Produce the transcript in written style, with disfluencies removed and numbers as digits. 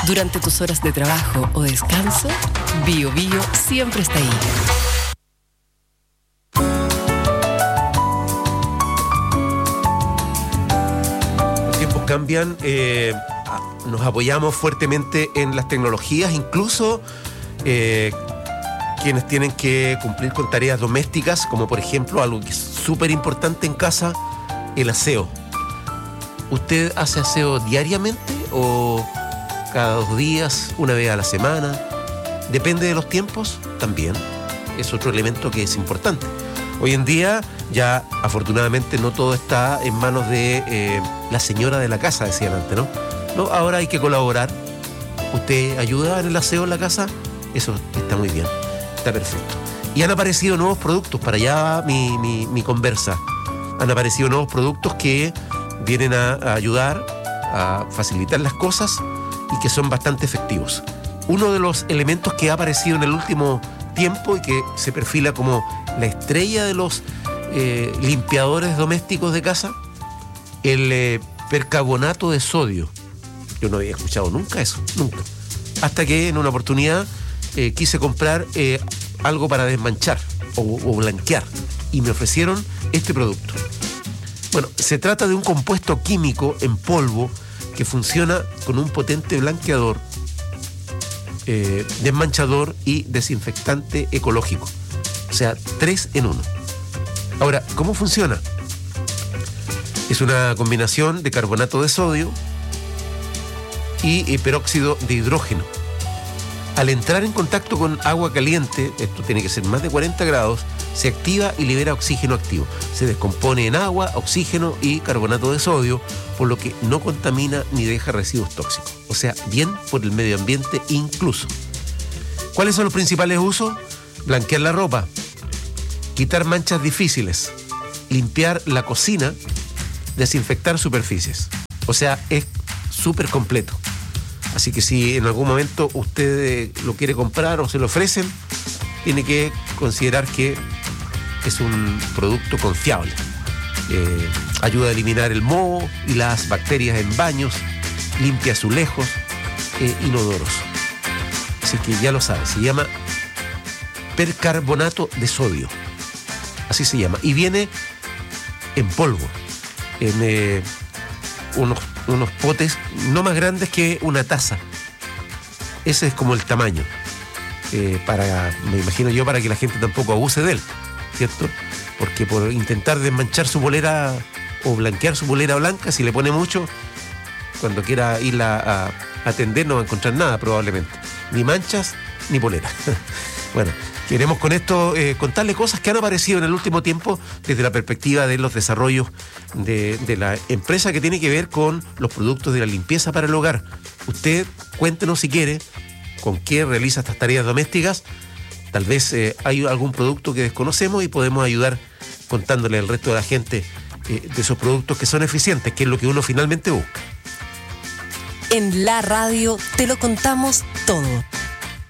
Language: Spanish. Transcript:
Durante tus horas de trabajo o descanso, Bio Bio siempre está ahí. Los tiempos cambian, nos apoyamos fuertemente en las tecnologías, incluso quienes tienen que cumplir con tareas domésticas, como por ejemplo algo que es súper importante en casa, el aseo. ¿Usted hace aseo diariamente o cada 2 días, una vez a la semana? Depende de los tiempos, también es otro elemento que es importante. Hoy en día ya afortunadamente no todo está en manos de la señora de la casa, decían antes, ¿no? No, ahora hay que colaborar. ¿Usted ayuda en el aseo en la casa? Eso está muy bien, está perfecto. Y han aparecido nuevos productos, para allá va mi conversa. Han aparecido nuevos productos que vienen a ayudar a facilitar las cosas y que son bastante efectivos. Uno de los elementos que ha aparecido en el último tiempo y que se perfila como la estrella de los limpiadores domésticos de casa, el percarbonato de sodio. Yo no había escuchado nunca eso, nunca. Hasta que en una oportunidad quise comprar algo para desmanchar o blanquear y me ofrecieron este producto. Bueno, se trata de un compuesto químico en polvo que funciona con un potente blanqueador, desmanchador y desinfectante ecológico. O sea, 3 en 1. Ahora, ¿cómo funciona? Es una combinación de carbonato de sodio y peróxido de hidrógeno. Al entrar en contacto con agua caliente, esto tiene que ser más de 40 grados, se activa y libera oxígeno activo. Se descompone en agua, oxígeno y carbonato de sodio, por lo que no contamina ni deja residuos tóxicos. O sea, bien por el medio ambiente incluso. ¿Cuáles son los principales usos? Blanquear la ropa, quitar manchas difíciles, limpiar la cocina, desinfectar superficies. O sea, es súper completo. Así que si en algún momento usted lo quiere comprar o se lo ofrecen, tiene que considerar que es un producto confiable. Ayuda a eliminar el moho y las bacterias en baños, limpia azulejos, inodoros. Así que ya lo sabe, se llama percarbonato de sodio. Así se llama. Y viene en polvo, en unos potes no más grandes que una taza. Ese es como el tamaño. Me imagino yo, para que la gente tampoco abuse de él, ¿cierto? Porque por intentar desmanchar su polera o blanquear su polera blanca, si le pone mucho, cuando quiera irla a atender no va a encontrar nada probablemente. Ni manchas, ni polera. Bueno, queremos con esto contarle cosas que han aparecido en el último tiempo desde la perspectiva de los desarrollos de la empresa que tiene que ver con los productos de la limpieza para el hogar. Usted cuéntenos si quiere con qué realiza estas tareas domésticas. Tal vez hay algún producto que desconocemos y podemos ayudar contándole al resto de la gente de esos productos que son eficientes, que es lo que uno finalmente busca. En la radio te lo contamos todo.